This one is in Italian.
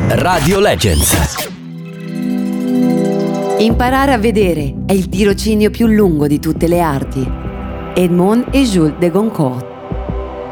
Radio Legends. Imparare a vedere è il tirocinio più lungo di tutte le arti. Edmond et Jules de Goncourt.